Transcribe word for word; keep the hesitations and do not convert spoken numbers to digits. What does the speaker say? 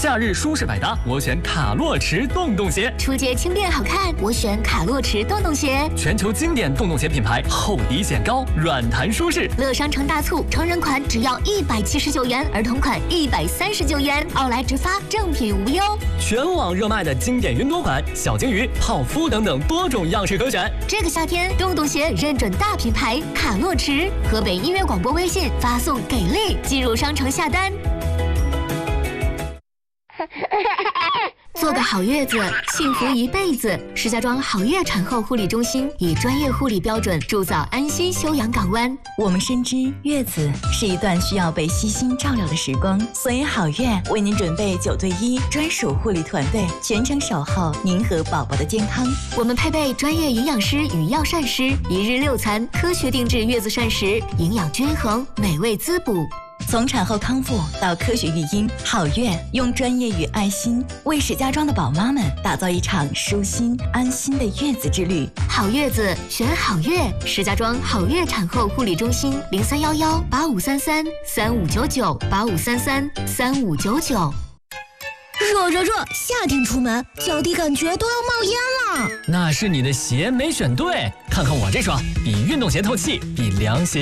夏日舒适百搭，我选卡洛驰洞洞鞋。 出街轻便好看，我选卡洛驰洞洞鞋。 全球经典洞洞鞋品牌，厚底显高，软弹舒适。 乐商城大促，成人款只要一百七十九元，儿童款一百三十九元，奥莱直发，正品无忧。 全网热卖的经典云朵款、小金鱼、泡芙等等多种样式可选。 这个夏天，洞洞鞋认准大品牌卡洛驰。河北音乐广播微信发送给力，进入商城下单。做个好月子，幸福一辈子。石家庄好月产后护理中心以专业护理标准铸造安心休养港湾。 我们深知月子是一段需要被悉心照料的时光，所以好月为您准备九对一专属护理团队，全程守候您和宝宝的健康。 我们配备专业营养师与药膳师，一日六餐，科学定制月子膳食，营养均衡，美味滋补。 从产后康复到科学育婴，好月用专业与爱心为石家庄的宝妈们打造一场舒心安心的月子之旅。 好月子选好月，石家庄好月产后护理中心零三幺幺八五三三三五九九八五三三三五九九。 热热热！夏天出门，脚底感觉都要冒烟了。 那是你的鞋没选对，看看我这双，比运动鞋透气，比凉鞋